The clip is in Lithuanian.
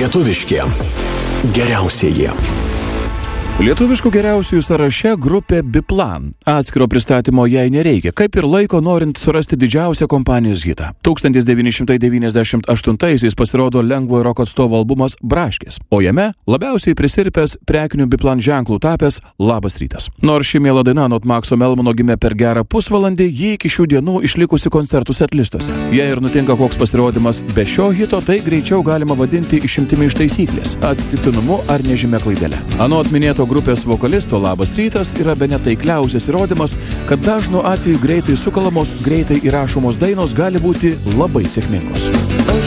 Lietuviški geriausieji. Lietuviškų geriausiųjų sąraše grupė Biplan. Atskiro pristatymo jai nereikia, kaip ir laiko norint surasti didžiausią kompanijos hitą. 1998-aisiais pasirodo lengvojo roko atstovo albumas Braškės, o jame labiausiai prisirpęs prekinių Biplan ženklų tapęs Labas rytas. Nors ši miela daina anot Makso Melmano gimė per gerą pusvalandį, ji iki šių dienų išlikusi koncertų setlistuose. Jei ir nutinka koks pasirodymas be šio hito, tai greičiau galima vadinti išimtimi iš taisyklės, atsitiktinumu ar nežymia klaidele. Anot minėto grupės vokalisto Labas rytas yra bene taikliausias įrodymas, kad dažnu atveju greitai sukalamos, greitai įrašomos dainos gali būti labai sėkmingos.